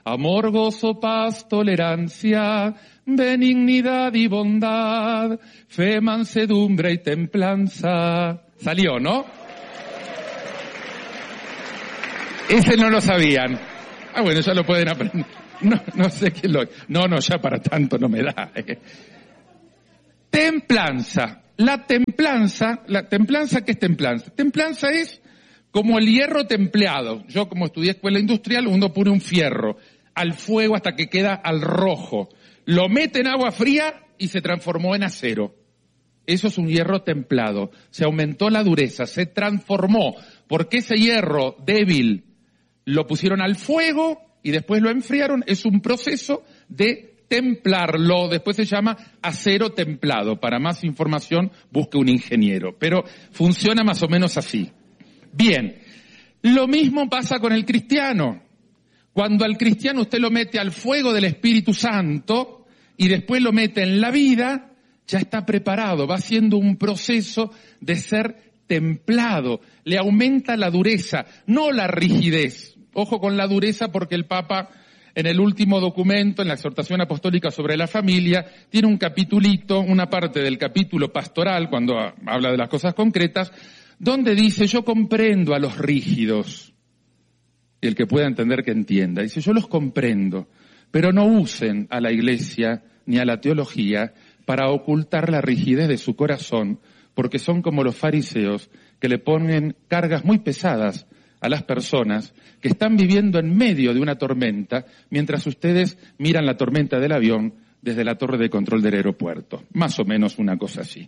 Amor, gozo, paz, tolerancia, benignidad y bondad, fe, mansedumbre y templanza. Salió, ¿no? Ese no lo sabían. Ah, bueno, ya lo pueden aprender. No sé quién lo... No, ya para tanto no me da. Templanza. La templanza, ¿qué es templanza? Templanza es como el hierro templeado. Yo, como estudié escuela industrial, uno pone un fierro al fuego hasta que queda al rojo. Lo mete en agua fría y se transformó en acero. Eso es un hierro templado. Se aumentó la dureza, se transformó. Porque ese hierro débil lo pusieron al fuego y después lo enfriaron. Es un proceso de templarlo. Después se llama acero templado. Para más información, busque un ingeniero. Pero funciona más o menos así. Bien, lo mismo pasa con el cristiano. Cuando al cristiano usted lo mete al fuego del Espíritu Santo y después lo mete en la vida, ya está preparado, va haciendo un proceso de ser templado, le aumenta la dureza, no la rigidez. Ojo con la dureza porque el Papa en el último documento, en la exhortación apostólica sobre la familia, tiene un capitulito, una parte del capítulo pastoral, cuando habla de las cosas concretas, donde dice, yo comprendo a los rígidos. Y el que pueda entender que entienda. Dice, yo los comprendo, pero no usen a la Iglesia ni a la teología para ocultar la rigidez de su corazón, porque son como los fariseos que le ponen cargas muy pesadas a las personas que están viviendo en medio de una tormenta mientras ustedes miran la tormenta del avión desde la torre de control del aeropuerto. Más o menos una cosa así.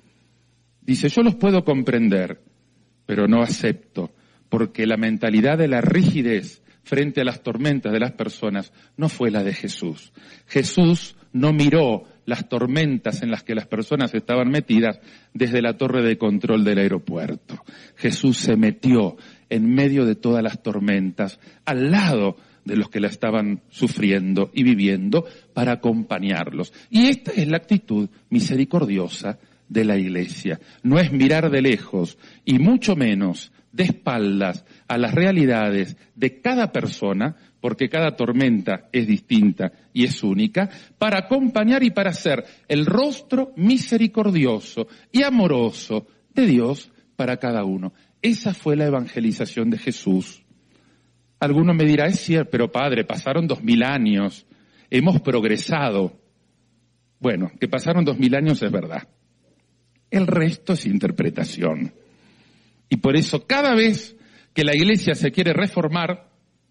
Dice, yo los puedo comprender, pero no acepto, porque la mentalidad de la rigidez frente a las tormentas de las personas no fue la de Jesús. Jesús no miró las tormentas en las que las personas estaban metidas desde la torre de control del aeropuerto. Jesús se metió en medio de todas las tormentas, al lado de los que la estaban sufriendo y viviendo, para acompañarlos. Y esta es la actitud misericordiosa de la Iglesia. No es mirar de lejos, y mucho menos de espaldas a las realidades de cada persona, porque cada tormenta es distinta y es única, para acompañar y para ser el rostro misericordioso y amoroso de Dios para cada uno. Esa fue la evangelización de Jesús. Alguno me dirá, es cierto, pero padre, pasaron 2000 años, hemos progresado. Bueno, que pasaron 2000 años es verdad. El resto es interpretación. Y por eso cada vez que la Iglesia se quiere reformar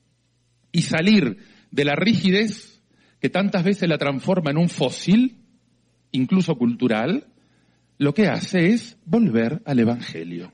y salir de la rigidez que tantas veces la transforma en un fósil, incluso cultural, lo que hace es volver al Evangelio.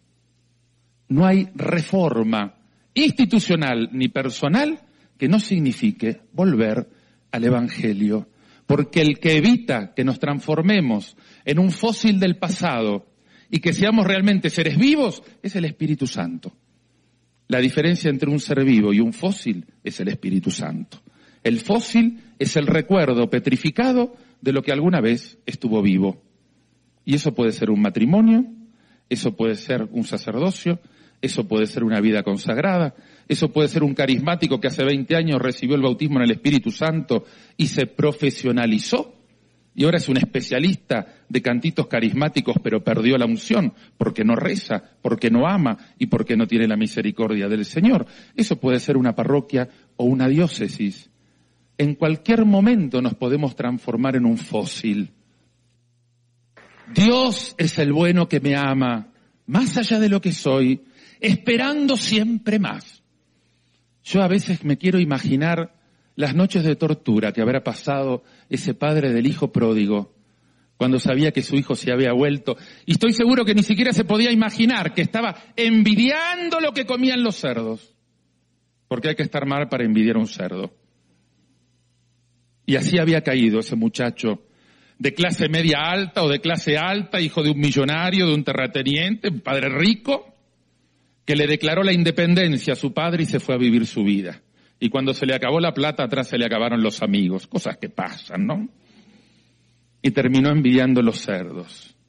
No hay reforma institucional ni personal que no signifique volver al Evangelio, porque el que evita que nos transformemos en un fósil del pasado y que seamos realmente seres vivos es el Espíritu Santo. La diferencia entre un ser vivo y un fósil es el Espíritu Santo. El fósil es el recuerdo petrificado de lo que alguna vez estuvo vivo. Y eso puede ser un matrimonio, eso puede ser un sacerdocio, eso puede ser una vida consagrada, eso puede ser un carismático que hace 20 años recibió el bautismo en el Espíritu Santo y se profesionalizó y ahora es un especialista de cantitos carismáticos, pero perdió la unción porque no reza, porque no ama y porque no tiene la misericordia del Señor. Eso puede ser una parroquia o una diócesis. En cualquier momento nos podemos transformar en un fósil. Dios es el bueno que me ama, más allá de lo que soy, esperando siempre más. Yo a veces me quiero imaginar las noches de tortura que habrá pasado ese padre del hijo pródigo cuando sabía que su hijo se había vuelto. Y estoy seguro que ni siquiera se podía imaginar que estaba envidiando lo que comían los cerdos. Porque hay que estar mal para envidiar a un cerdo. Y así había caído ese muchacho de clase media alta o de clase alta, hijo de un millonario, de un terrateniente, un padre rico, que le declaró la independencia a su padre y se fue a vivir su vida. Y cuando se le acabó la plata, atrás se le acabaron los amigos. Cosas que pasan, ¿no? Y terminó envidiando los cerdos.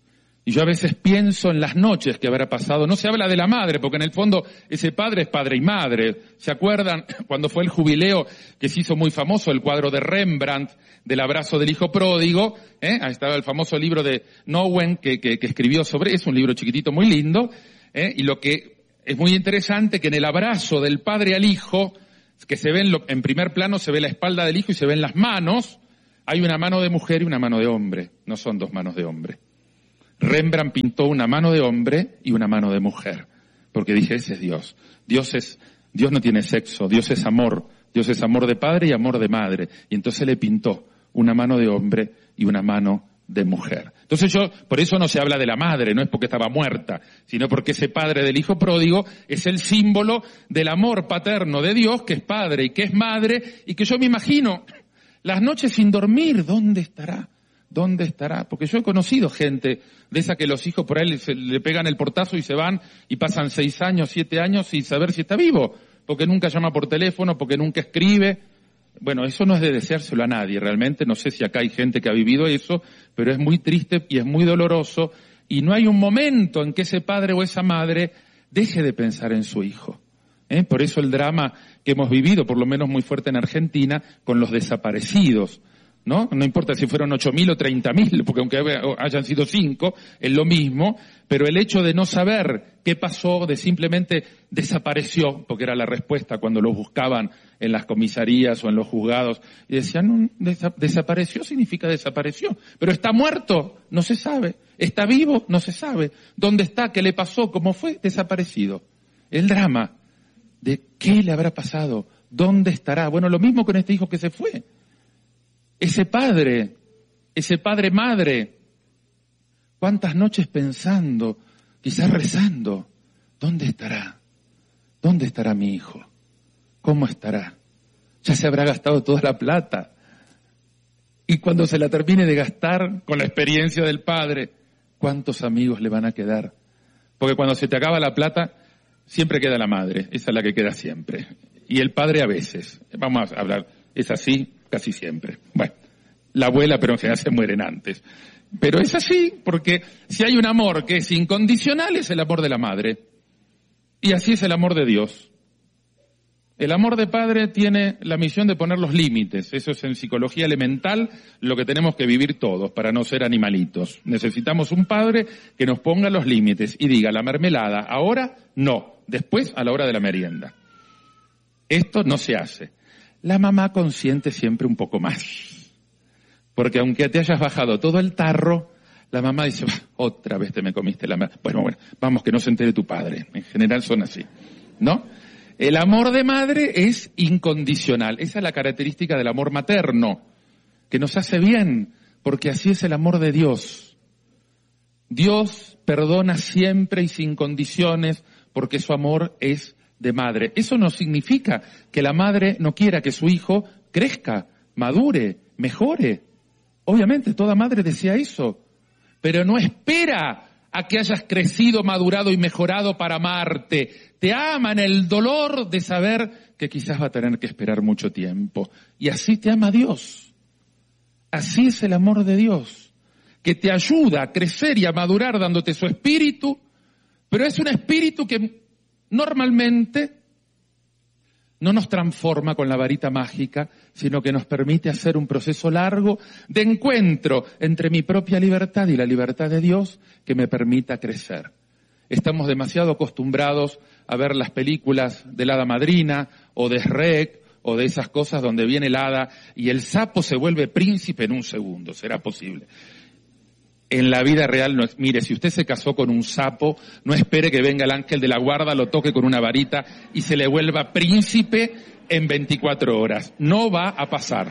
Y yo a veces pienso en las noches que habrá pasado. No se habla de la madre, porque en el fondo ese padre es padre y madre. ¿Se acuerdan cuando fue el jubileo que se hizo muy famoso, el cuadro de Rembrandt del abrazo del hijo pródigo? Ahí estaba el famoso libro de Nouwen que escribió sobre eso, un libro chiquitito muy lindo. Y lo que es muy interesante que en el abrazo del padre al hijo, que se ve en primer plano, se ve la espalda del hijo y se ven las manos, hay una mano de mujer y una mano de hombre. No son dos manos de hombre. Rembrandt pintó una mano de hombre y una mano de mujer, porque dije, ese es Dios. Dios no tiene sexo, Dios es amor de padre y amor de madre. Y entonces le pintó una mano de hombre y una mano de mujer. Entonces por eso no se habla de la madre, no es porque estaba muerta, sino porque ese padre del hijo pródigo es el símbolo del amor paterno de Dios, que es padre y que es madre, y que yo me imagino las noches sin dormir, ¿dónde estará? ¿Dónde estará? Porque yo he conocido gente de esa que los hijos por ahí le pegan el portazo y se van y pasan 6 años, 7 años sin saber si está vivo, porque nunca llama por teléfono, porque nunca escribe. Bueno, eso no es de deseárselo a nadie, realmente. No sé si acá hay gente que ha vivido eso, pero es muy triste y es muy doloroso, y no hay un momento en que ese padre o esa madre deje de pensar en su hijo. Por eso el drama que hemos vivido, por lo menos muy fuerte en Argentina, con los desaparecidos. ¿No? No importa si fueron 8.000 o 30.000, porque aunque hayan sido 5, es lo mismo, pero el hecho de no saber qué pasó, de simplemente desapareció, porque era la respuesta cuando los buscaban en las comisarías o en los juzgados, y decían, desapareció significa desapareció, pero está muerto, no se sabe, está vivo, no se sabe, dónde está, qué le pasó, cómo fue, desaparecido. El drama de qué le habrá pasado, dónde estará. Bueno, lo mismo con este hijo que se fue. Ese padre madre, cuántas noches pensando, quizás rezando, ¿dónde estará? ¿Dónde estará mi hijo? ¿Cómo estará? Ya se habrá gastado toda la plata. Y cuando se la termine de gastar, con la experiencia del padre, ¿cuántos amigos le van a quedar? Porque cuando se te acaba la plata, siempre queda la madre, esa es la que queda siempre. Y el padre a veces, vamos a hablar, es así, casi siempre. Bueno, la abuela, pero en general se mueren antes. Pero es así, porque si hay un amor que es incondicional, es el amor de la madre. Y así es el amor de Dios. El amor de padre tiene la misión de poner los límites. Eso es en psicología elemental lo que tenemos que vivir todos para no ser animalitos. Necesitamos un padre que nos ponga los límites y diga, la mermelada, ahora no, después a la hora de la merienda. Esto no se hace. La mamá consiente siempre un poco más. Porque aunque te hayas bajado todo el tarro, la mamá dice, otra vez te me comiste la mermelada. Bueno, vamos, que no se entere tu padre. En general son así, ¿no? El amor de madre es incondicional. Esa es la característica del amor materno, que nos hace bien, porque así es el amor de Dios. Dios perdona siempre y sin condiciones, porque su amor es de madre. Eso no significa que la madre no quiera que su hijo crezca, madure, mejore. Obviamente toda madre desea eso, pero no espera a que hayas crecido, madurado y mejorado para amarte. Te ama en el dolor de saber que quizás va a tener que esperar mucho tiempo. Y así te ama Dios. Así es el amor de Dios, que te ayuda a crecer y a madurar dándote su espíritu, pero es un espíritu que normalmente no nos transforma con la varita mágica, sino que nos permite hacer un proceso largo de encuentro entre mi propia libertad y la libertad de Dios que me permita crecer. Estamos demasiado acostumbrados a ver las películas de la hada madrina o de Shrek o de esas cosas donde viene el hada y el sapo se vuelve príncipe en un segundo. ¿Será posible? En la vida real, no es, mire, si usted se casó con un sapo, no espere que venga el ángel de la guarda, lo toque con una varita y se le vuelva príncipe en 24 horas. No va a pasar.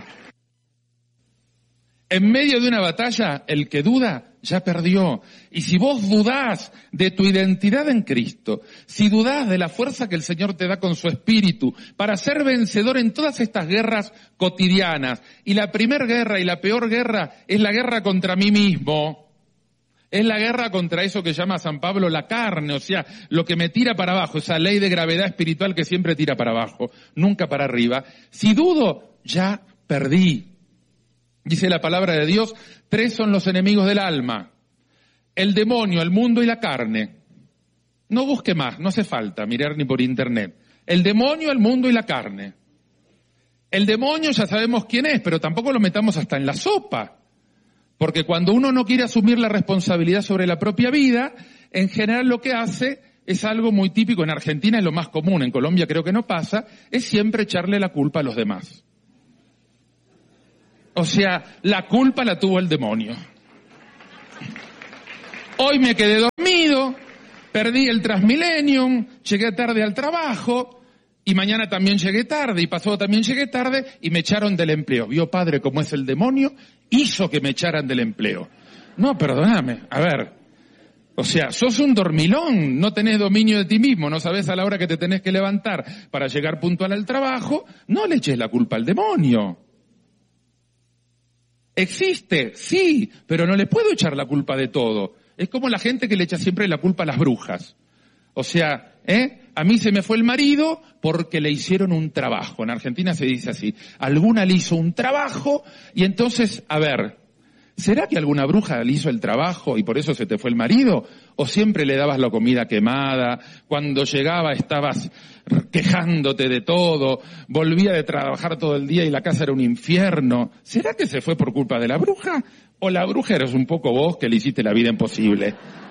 En medio de una batalla, el que duda ya perdió. Y si vos dudás de tu identidad en Cristo, si dudás de la fuerza que el Señor te da con su espíritu para ser vencedor en todas estas guerras cotidianas, y la primer guerra y la peor guerra es la guerra contra mí mismo, es la guerra contra eso que llama San Pablo la carne, o sea, lo que me tira para abajo, esa ley de gravedad espiritual que siempre tira para abajo, nunca para arriba. Si dudo, ya perdí. Dice la palabra de Dios, 3 son los enemigos del alma. el demonio, el mundo y la carne. No busque más, no hace falta mirar ni por internet. El demonio, el mundo y la carne. El demonio ya sabemos quién es, pero tampoco lo metamos hasta en la sopa. Porque cuando uno no quiere asumir la responsabilidad sobre la propia vida, en general lo que hace es algo muy típico. En Argentina es lo más común, en Colombia creo que no pasa, es siempre echarle la culpa a los demás. O sea, la culpa la tuvo el demonio. Hoy me quedé dormido, perdí el Transmillennium, llegué tarde al trabajo, y mañana también llegué tarde, y pasado también llegué tarde, y me echaron del empleo. ¿Vio, padre, cómo es el demonio? Hizo que me echaran del empleo. No, perdóname, a ver. O sea, sos un dormilón, no tenés dominio de ti mismo, no sabés a la hora que te tenés que levantar para llegar puntual al trabajo, no le eches la culpa al demonio. ¿Existe? Sí, pero no le puedo echar la culpa de todo. Es como la gente que le echa siempre la culpa a las brujas. O sea, a mí se me fue el marido porque le hicieron un trabajo. En Argentina se dice así. Alguna le hizo un trabajo y entonces, a ver, ¿será que alguna bruja le hizo el trabajo y por eso se te fue el marido? ¿O siempre le dabas la comida quemada? Cuando llegaba estabas quejándote de todo, volvía de trabajar todo el día y la casa era un infierno. ¿Será que se fue por culpa de la bruja? ¿O la bruja eres un poco vos que le hiciste la vida imposible?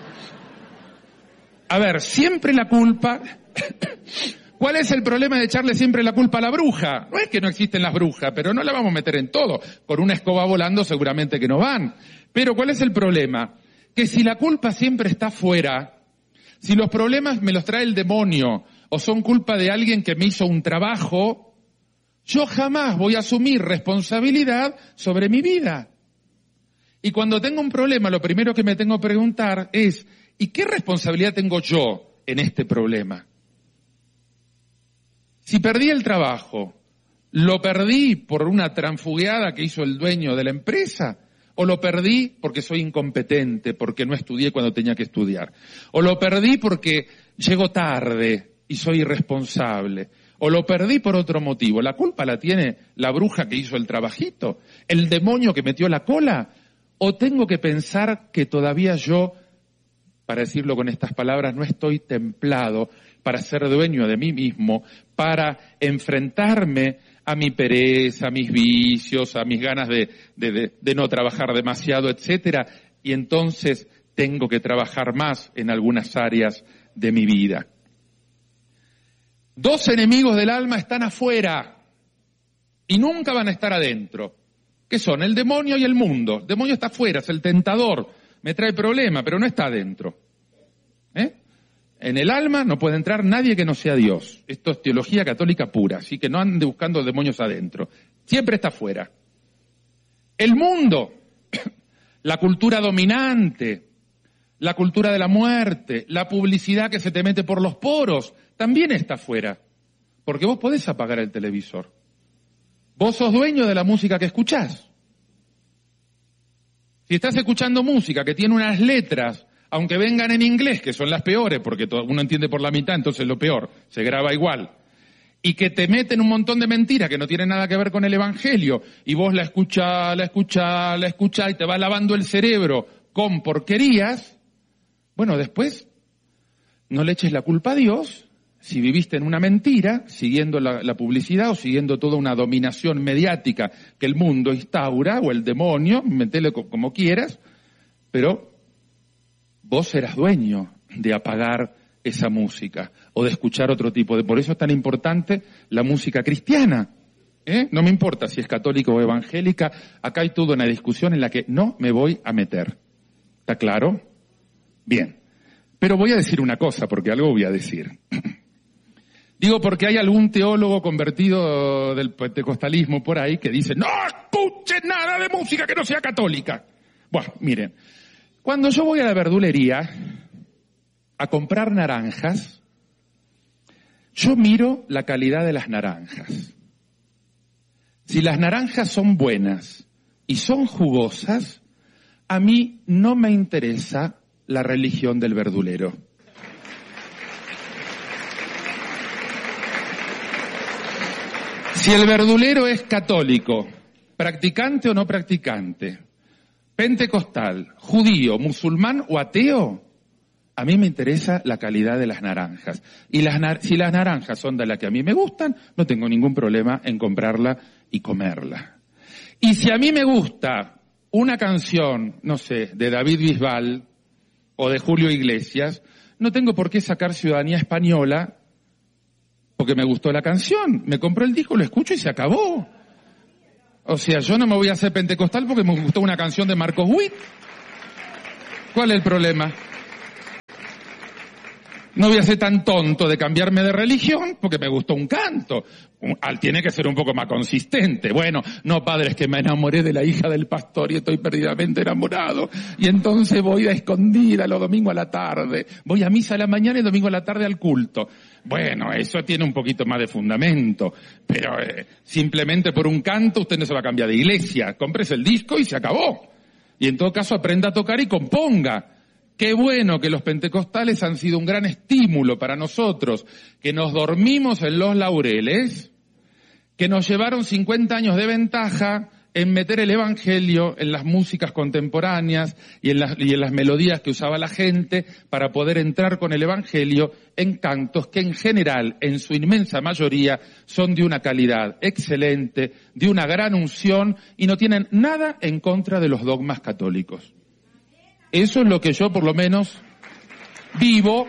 A ver, siempre la culpa. ¿Cuál es el problema de echarle siempre la culpa a la bruja? No es que no existen las brujas, pero no la vamos a meter en todo. Con una escoba volando seguramente que no van. Pero ¿cuál es el problema? Que si la culpa siempre está fuera, si los problemas me los trae el demonio o son culpa de alguien que me hizo un trabajo, yo jamás voy a asumir responsabilidad sobre mi vida. Y cuando tengo un problema, lo primero que me tengo que preguntar es, ¿y qué responsabilidad tengo yo en este problema? Si perdí el trabajo, ¿lo perdí por una transfugueada que hizo el dueño de la empresa? ¿O lo perdí porque soy incompetente, porque no estudié cuando tenía que estudiar? ¿O lo perdí porque llego tarde y soy irresponsable? ¿O lo perdí por otro motivo? ¿La culpa la tiene la bruja que hizo el trabajito? ¿El demonio que metió la cola? ¿O tengo que pensar que todavía yo, para decirlo con estas palabras, no estoy templado para ser dueño de mí mismo, para enfrentarme a mi pereza, a mis vicios, a mis ganas de no trabajar demasiado, etcétera, y entonces tengo que trabajar más en algunas áreas de mi vida? Dos enemigos del alma están afuera y nunca van a estar adentro. ¿Qué son? El demonio y el mundo. El demonio está afuera, es el tentador, me trae problema, pero no está adentro. En el alma no puede entrar nadie que no sea Dios. Esto es teología católica pura, así que no ande buscando demonios adentro. Siempre está afuera. El mundo, la cultura dominante, la cultura de la muerte, la publicidad que se te mete por los poros, también está afuera. Porque vos podés apagar el televisor. Vos sos dueño de la música que escuchás. Si estás escuchando música que tiene unas letras, aunque vengan en inglés, que son las peores, porque uno entiende por la mitad, entonces lo peor, se graba igual, y que te meten un montón de mentiras que no tienen nada que ver con el Evangelio, y vos la escuchás, y te va lavando el cerebro con porquerías, bueno, después no le eches la culpa a Dios si viviste en una mentira, siguiendo la publicidad o siguiendo toda una dominación mediática que el mundo instaura, o el demonio, metele como quieras, pero vos eras dueño de apagar esa música o de escuchar otro tipo de... Por eso es tan importante la música cristiana. No me importa si es católica o evangélica, acá hay toda una discusión en la que no me voy a meter. ¿Está claro? Bien. Pero voy a decir una cosa, porque algo voy a decir. Digo porque hay algún teólogo convertido del pentecostalismo por ahí que dice, no escuches nada de música que no sea católica. Bueno, miren, cuando yo voy a la verdulería a comprar naranjas, yo miro la calidad de las naranjas. Si las naranjas son buenas y son jugosas, a mí no me interesa la religión del verdulero. Si el verdulero es católico, practicante o no practicante, pentecostal, judío, musulmán o ateo, a mí me interesa la calidad de las naranjas. Y si las naranjas son de las que a mí me gustan, no tengo ningún problema en comprarla y comerla. Y si a mí me gusta una canción, no sé, de David Bisbal o de Julio Iglesias, no tengo por qué sacar ciudadanía española porque me gustó la canción. Me compré el disco, lo escucho y se acabó. O sea, yo no me voy a hacer pentecostal porque me gustó una canción de Marcos Witt. ¿Cuál es el problema? No voy a ser tan tonto de cambiarme de religión porque me gustó un canto. Tiene que ser un poco más consistente. Bueno, no, padre, es que me enamoré de la hija del pastor y estoy perdidamente enamorado. Y entonces voy a escondida los domingos a la tarde. Voy a misa a la mañana y domingo a la tarde al culto. Bueno, eso tiene un poquito más de fundamento. Pero simplemente por un canto usted no se va a cambiar de iglesia. Cómprese el disco y se acabó. Y en todo caso aprenda a tocar y componga. Qué bueno que los pentecostales han sido un gran estímulo para nosotros, que nos dormimos en los laureles, que nos llevaron 50 años de ventaja en meter el evangelio en las músicas contemporáneas y en las melodías que usaba la gente para poder entrar con el evangelio en cantos que en general, en su inmensa mayoría, son de una calidad excelente, de una gran unción y no tienen nada en contra de los dogmas católicos. Eso es lo que yo por lo menos vivo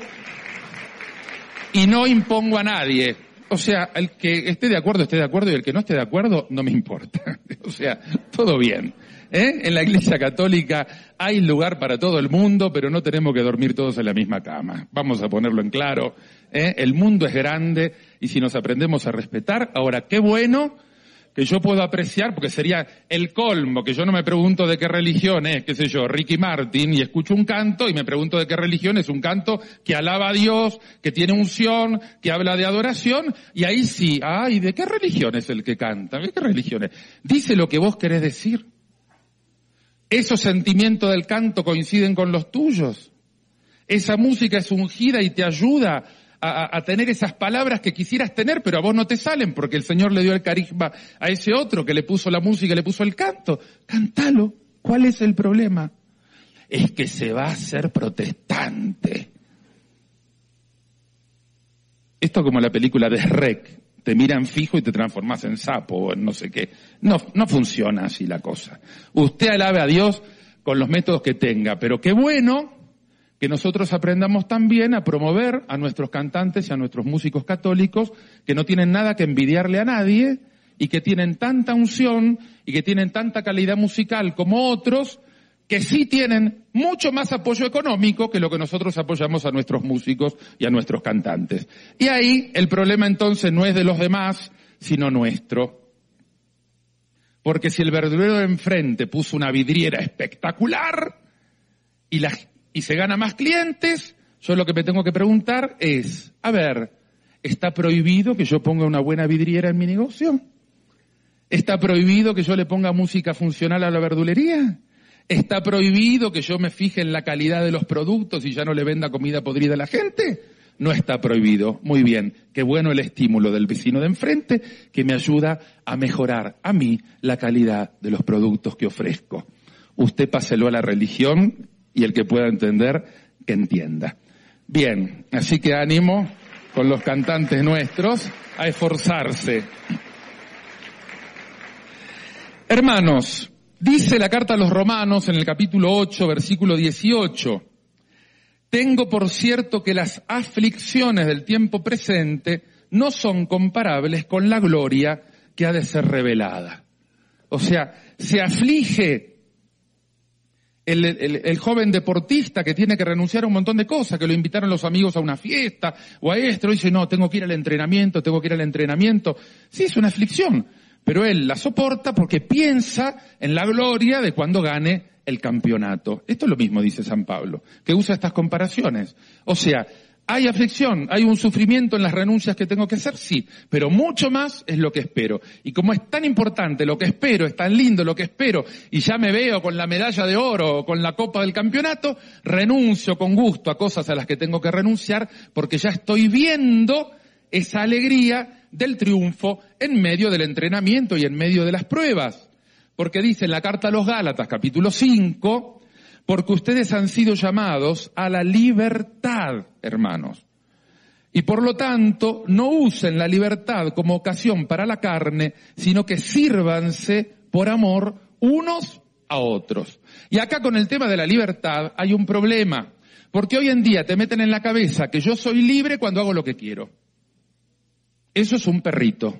y no impongo a nadie. O sea, el que esté de acuerdo y el que no esté de acuerdo no me importa. O sea, todo bien. En la Iglesia Católica hay lugar para todo el mundo, pero no tenemos que dormir todos en la misma cama. Vamos a ponerlo en claro. El mundo es grande y si nos aprendemos a respetar, ahora qué bueno que yo puedo apreciar, porque sería el colmo, que yo no me pregunto de qué religión es, qué sé yo, Ricky Martin, y escucho un canto y me pregunto de qué religión es un canto que alaba a Dios, que tiene unción, que habla de adoración, y ahí sí, ay, ¿de qué religión es el que canta? ¿De qué religión es? Dice lo que vos querés decir. ¿Esos sentimientos del canto coinciden con los tuyos? Esa música es ungida y te ayuda a tener esas palabras que quisieras tener, pero a vos no te salen porque el Señor le dio el carisma a ese otro que le puso la música, le puso el canto. Cántalo. ¿Cuál es el problema? Es que se va a hacer protestante. Esto como la película de Shrek. Te miran fijo y te transformas en sapo o en no sé qué. No funciona así la cosa. Usted alabe a Dios con los métodos que tenga, pero qué bueno que nosotros aprendamos también a promover a nuestros cantantes y a nuestros músicos católicos que no tienen nada que envidiarle a nadie y que tienen tanta unción y que tienen tanta calidad musical como otros que sí tienen mucho más apoyo económico que lo que nosotros apoyamos a nuestros músicos y a nuestros cantantes. Y ahí el problema entonces no es de los demás, sino nuestro. Porque si el verdulero de enfrente puso una vidriera espectacular y se gana más clientes, yo lo que me tengo que preguntar es, a ver, ¿está prohibido que yo ponga una buena vidriera en mi negocio? ¿Está prohibido que yo le ponga música funcional a la verdulería? ¿Está prohibido que yo me fije en la calidad de los productos y ya no le venda comida podrida a la gente? No está prohibido. Muy bien, qué bueno el estímulo del vecino de enfrente que me ayuda a mejorar a mí la calidad de los productos que ofrezco. Usted páselo a la religión y el que pueda entender, que entienda. Bien, así que ánimo con los cantantes nuestros a esforzarse. Hermanos, dice la carta a los Romanos en el capítulo 8, versículo 18, tengo por cierto que las aflicciones del tiempo presente no son comparables con la gloria que ha de ser revelada. O sea, se aflige el joven deportista que tiene que renunciar a un montón de cosas, que lo invitaron los amigos a una fiesta o a esto, y dice, no, tengo que ir al entrenamiento. Sí, es una aflicción, pero él la soporta porque piensa en la gloria de cuando gane el campeonato. Esto es lo mismo, dice San Pablo, que usa estas comparaciones. O sea, ¿hay aflicción? ¿Hay un sufrimiento en las renuncias que tengo que hacer? Sí, pero mucho más es lo que espero. Y como es tan importante lo que espero, es tan lindo lo que espero, y ya me veo con la medalla de oro o con la copa del campeonato, renuncio con gusto a cosas a las que tengo que renunciar porque ya estoy viendo esa alegría del triunfo en medio del entrenamiento y en medio de las pruebas. Porque dice en la carta a los Gálatas, capítulo 5, porque ustedes han sido llamados a la libertad, hermanos. Y por lo tanto, no usen la libertad como ocasión para la carne, sino que sírvanse por amor unos a otros. Y acá con el tema de la libertad hay un problema, porque hoy en día te meten en la cabeza que yo soy libre cuando hago lo que quiero. Eso es un perrito.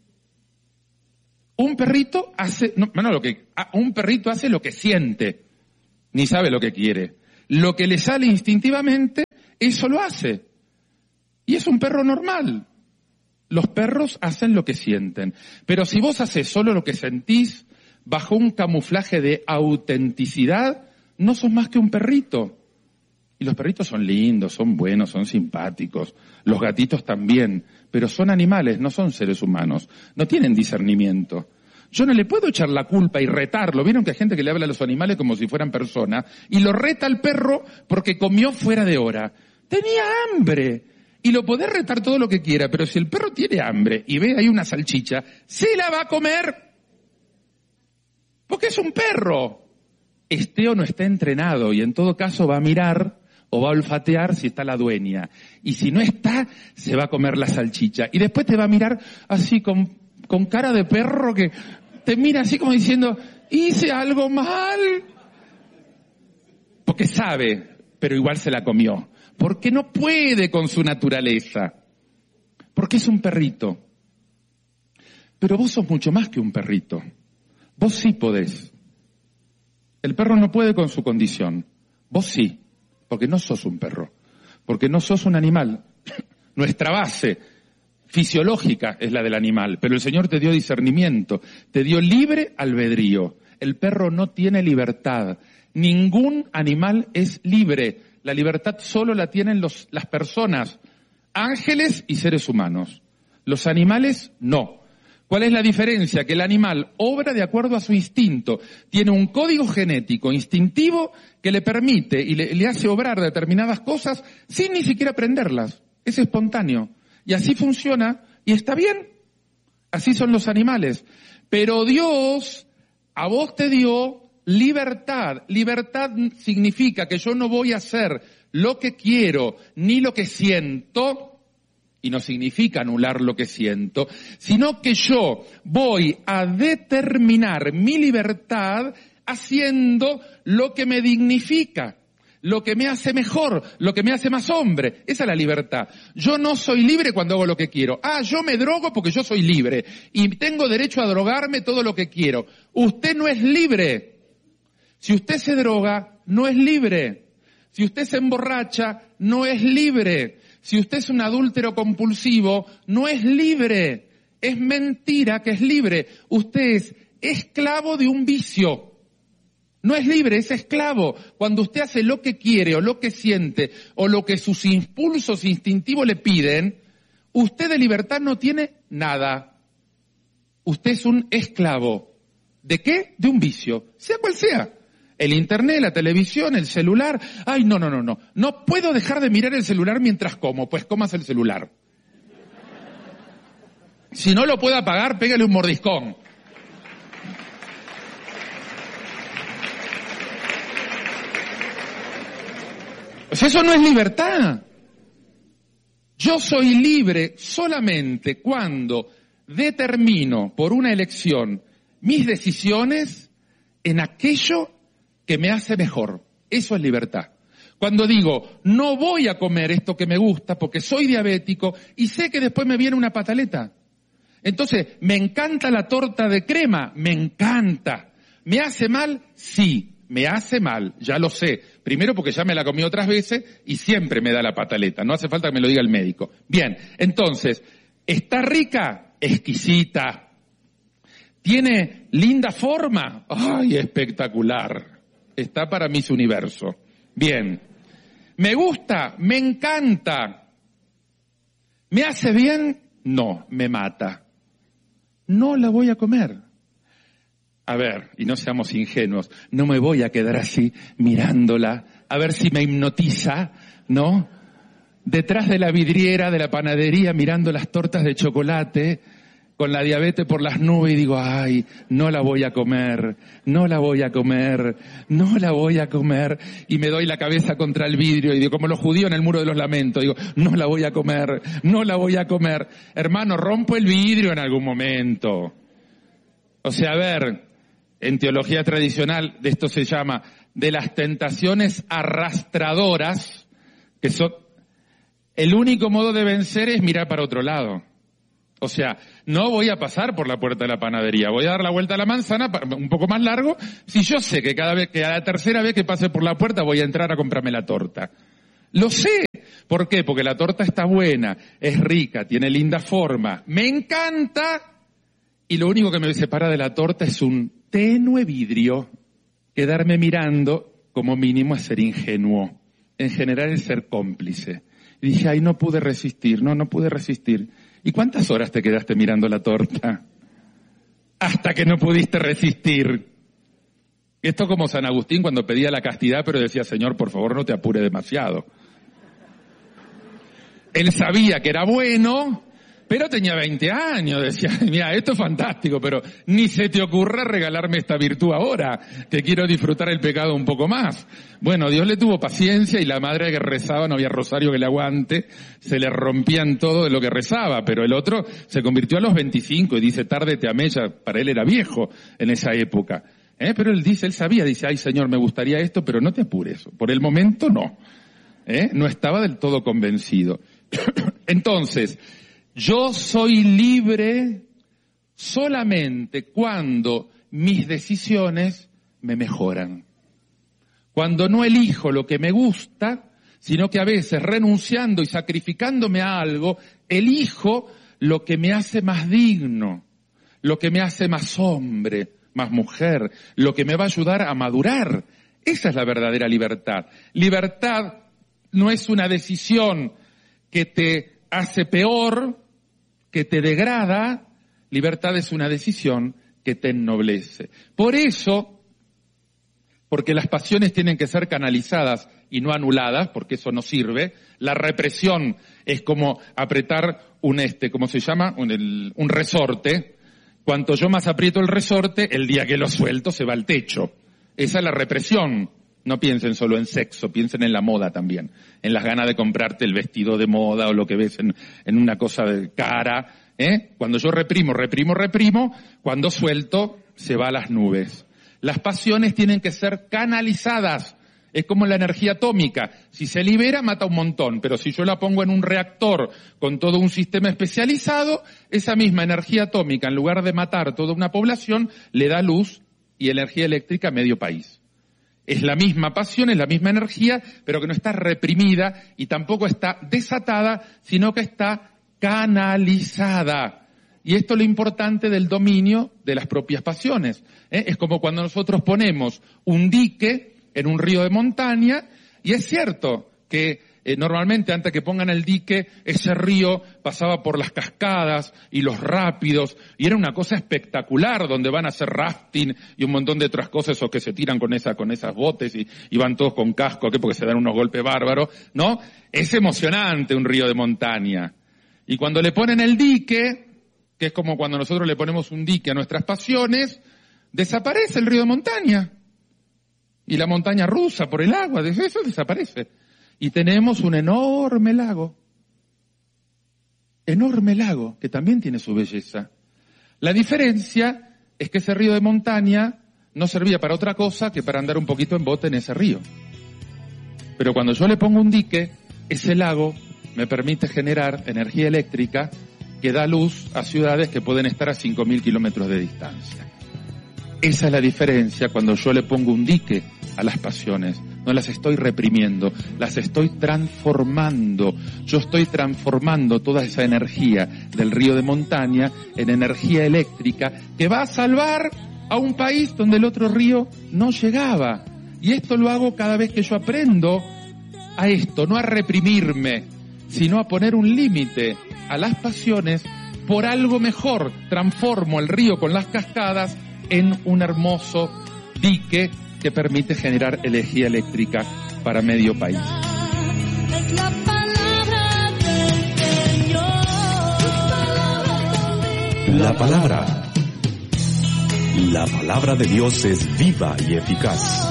Un perrito hace lo que siente, ni sabe lo que quiere. Lo que le sale instintivamente, eso lo hace. Y es un perro normal. Los perros hacen lo que sienten. Pero si vos haces solo lo que sentís, bajo un camuflaje de autenticidad, no sos más que un perrito. Y los perritos son lindos, son buenos, son simpáticos. Los gatitos también. Pero son animales, no son seres humanos. No tienen discernimiento. Yo no le puedo echar la culpa y retarlo. ¿Vieron que hay gente que le habla a los animales como si fueran personas? Y lo reta al perro porque comió fuera de hora. Tenía hambre. Y lo podés retar todo lo que quiera, pero si el perro tiene hambre y ve ahí una salchicha, se la va a comer. Porque es un perro. Esté o no esté entrenado, y en todo caso va a mirar o va a olfatear si está la dueña. Y si no está, se va a comer la salchicha. Y después te va a mirar así con cara de perro que te mira así como diciendo, hice algo mal. Porque sabe, pero igual se la comió. Porque no puede con su naturaleza. Porque es un perrito. Pero vos sos mucho más que un perrito. Vos sí podés. El perro no puede con su condición. Vos sí. Porque no sos un perro. Porque no sos un animal. Nuestra base fisiológica es la del animal. Pero el Señor te dio discernimiento. Te dio libre albedrío. El perro no tiene libertad. Ningún animal es libre. La libertad solo la tienen las personas, ángeles y seres humanos. Los animales no. ¿Cuál es la diferencia? Que el animal obra de acuerdo a su instinto. Tiene un código genético instintivo que le permite y le hace obrar determinadas cosas sin ni siquiera aprenderlas. Es espontáneo. Y así funciona y está bien. Así son los animales. Pero Dios a vos te dio libertad. Libertad significa que yo no voy a hacer lo que quiero ni lo que siento, y no significa anular lo que siento, sino que yo voy a determinar mi libertad haciendo lo que me dignifica, lo que me hace mejor, lo que me hace más hombre. Esa es la libertad. Yo no soy libre cuando hago lo que quiero. Yo me drogo porque yo soy libre y tengo derecho a drogarme todo lo que quiero. Usted no es libre. Si usted se droga, no es libre. Si usted se emborracha, no es libre. Si usted es un adúltero compulsivo, no es libre. Es mentira que es libre. Usted es esclavo de un vicio. No es libre, es esclavo. Cuando usted hace lo que quiere o lo que siente o lo que sus impulsos instintivos le piden, usted de libertad no tiene nada. Usted es un esclavo. ¿De qué? De un vicio, sea cual sea. El internet, la televisión, el celular. Ay, no. No puedo dejar de mirar el celular mientras como. Pues comas el celular. Si no lo puede apagar, pégale un mordiscón. Pues eso no es libertad. Yo soy libre solamente cuando determino por una elección mis decisiones en aquello que me hace mejor. Eso es libertad. Cuando digo, no voy a comer esto que me gusta porque soy diabético y sé que después me viene una pataleta. Entonces, ¿me encanta la torta de crema? Me encanta. ¿Me hace mal? Sí, me hace mal, ya lo sé. Primero porque ya me la comí otras veces y siempre me da la pataleta. No hace falta que me lo diga el médico. Bien, entonces, ¿está rica? Exquisita. ¿Tiene linda forma? ¡Ay, espectacular! Está para Miss Universo. Bien. ¿Me gusta? Me encanta. ¿Me hace bien? No, me mata. No la voy a comer. A ver, y no seamos ingenuos, no me voy a quedar así mirándola, a ver si me hipnotiza, ¿no? Detrás de la vidriera de la panadería mirando las tortas de chocolate, con la diabetes por las nubes y digo, ay, no la voy a comer, no la voy a comer, no la voy a comer. Y me doy la cabeza contra el vidrio y digo, como los judíos en el muro de los lamentos, digo, no la voy a comer, no la voy a comer. Hermano, rompo el vidrio en algún momento. O sea, a ver, en teología tradicional de esto se llama de las tentaciones arrastradoras, que son, el único modo de vencer es mirar para otro lado. O sea, no voy a pasar por la puerta de la panadería, voy a dar la vuelta a la manzana, un poco más largo, si yo sé que cada vez, que a la tercera vez que pase por la puerta voy a entrar a comprarme la torta. Lo sé. ¿Por qué? Porque la torta está buena, es rica, tiene linda forma, me encanta, y lo único que me separa de la torta es un tenue vidrio. Quedarme mirando, como mínimo, es ser ingenuo. En general es ser cómplice. Y dije, ay, no pude resistir, no pude resistir. ¿Y cuántas horas te quedaste mirando la torta? Hasta que no pudiste resistir. Esto como San Agustín cuando pedía la castidad, pero decía, Señor, por favor, no te apure demasiado. Él sabía que era bueno, pero tenía 20 años. Decía, mira, esto es fantástico, pero ni se te ocurra regalarme esta virtud ahora, que quiero disfrutar el pecado un poco más. Bueno, Dios le tuvo paciencia y la madre que rezaba, no había rosario que le aguante, se le rompían todo de lo que rezaba, pero el otro se convirtió a los 25 y dice, tarde te amé, ya para él era viejo en esa época. Pero él sabía, ay Señor, me gustaría esto, pero no te apures, por el momento no. No estaba del todo convencido. Entonces, yo soy libre solamente cuando mis decisiones me mejoran. Cuando no elijo lo que me gusta, sino que a veces renunciando y sacrificándome a algo, elijo lo que me hace más digno, lo que me hace más hombre, más mujer, lo que me va a ayudar a madurar. Esa es la verdadera libertad. Libertad no es una decisión que te hace peor, que te degrada. Libertad es una decisión que te ennoblece. Por eso, porque las pasiones tienen que ser canalizadas y no anuladas, porque eso no sirve. La represión es como apretar ¿cómo se llama? Un resorte. Cuanto yo más aprieto el resorte, el día que lo suelto se va al techo. Esa es la represión. No piensen solo en sexo, piensen en la moda también. En las ganas de comprarte el vestido de moda o lo que ves en una cosa de cara. Cuando yo reprimo, cuando suelto, se va a las nubes. Las pasiones tienen que ser canalizadas. Es como la energía atómica. Si se libera, mata un montón. Pero si yo la pongo en un reactor con todo un sistema especializado, esa misma energía atómica, en lugar de matar toda una población, le da luz y energía eléctrica a medio país. Es la misma pasión, es la misma energía, pero que no está reprimida y tampoco está desatada, sino que está canalizada. Y esto es lo importante del dominio de las propias pasiones. Es como cuando nosotros ponemos un dique en un río de montaña, y es cierto que normalmente antes que pongan el dique, ese río pasaba por las cascadas y los rápidos, y era una cosa espectacular, donde van a hacer rafting y un montón de otras cosas, esos que se tiran con esas botes y van todos con casco, porque se dan unos golpes bárbaros, ¿no? Es emocionante un río de montaña. Y cuando le ponen el dique, que es como cuando nosotros le ponemos un dique a nuestras pasiones, desaparece el río de montaña. Y la montaña rusa por el agua, eso desaparece. Y tenemos un enorme lago, que también tiene su belleza. La diferencia es que ese río de montaña no servía para otra cosa que para andar un poquito en bote en ese río. Pero cuando yo le pongo un dique, ese lago me permite generar energía eléctrica que da luz a ciudades que pueden estar a 5.000 kilómetros de distancia. Esa es la diferencia cuando yo le pongo un dique a las pasiones. No las estoy reprimiendo, las estoy transformando. Yo estoy transformando toda esa energía del río de montaña en energía eléctrica que va a salvar a un país donde el otro río no llegaba. Y esto lo hago cada vez que yo aprendo a esto, no a reprimirme, sino a poner un límite a las pasiones por algo mejor. Transformo el río con las cascadas en un hermoso dique que permite generar energía eléctrica para medio país. Es la palabra del Señor. La palabra. La palabra de Dios es viva y eficaz.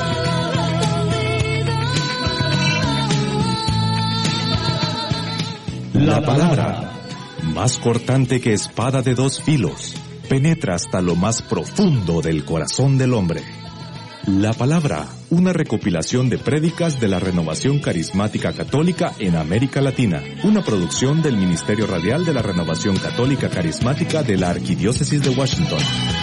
La palabra, más cortante que espada de dos filos, penetra hasta lo más profundo del corazón del hombre. La palabra, una recopilación de prédicas de la Renovación Carismática Católica en América Latina, una producción del Ministerio Radial de la Renovación Católica Carismática de la Arquidiócesis de Washington.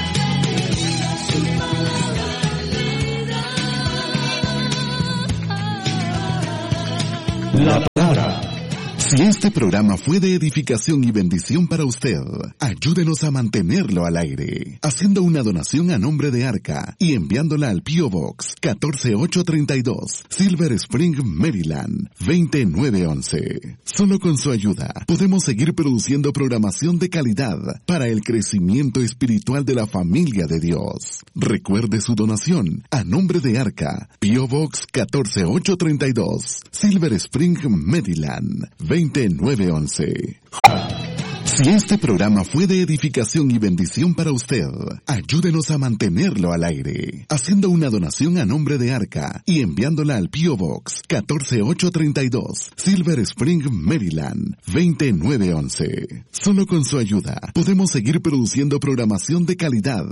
La palabra. Si este programa fue de edificación y bendición para usted, ayúdenos a mantenerlo al aire, haciendo una donación a nombre de Arca y enviándola al P.O. Box 14832, Silver Spring, Maryland, 20911. Solo con su ayuda podemos seguir produciendo programación de calidad para el crecimiento espiritual de la familia de Dios. Recuerde su donación a nombre de Arca, P.O. Box 14832, Silver Spring, Maryland, 20911. Si este programa fue de edificación y bendición para usted, ayúdenos a mantenerlo al aire, haciendo una donación a nombre de Arca y enviándola al P.O. Box 14832, Silver Spring, Maryland, 20911. Solo con su ayuda podemos seguir produciendo programación de calidad